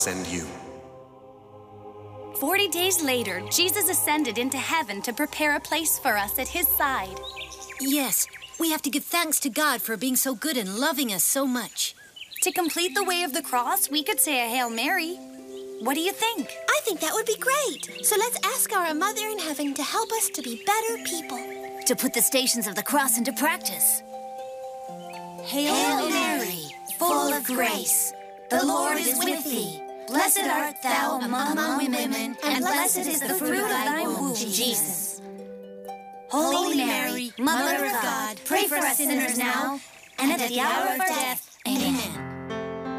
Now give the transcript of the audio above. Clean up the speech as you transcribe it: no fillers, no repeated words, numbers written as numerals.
send you. 40 days later, Jesus ascended into heaven to prepare a place for us at his side. Yes, we have to give thanks to God for being so good and loving us so much. To complete the way of the cross, we could say a Hail Mary. What do you think? I think that would be great. So let's ask our Mother in Heaven to help us to be better people. To put the Stations of the Cross into practice. Hail Mary, full of grace, the Lord is with thee. Blessed art thou among women, and blessed is the fruit of thy womb, Jesus. Holy Mary, Mother of God, pray for us sinners now, and at the hour of our death.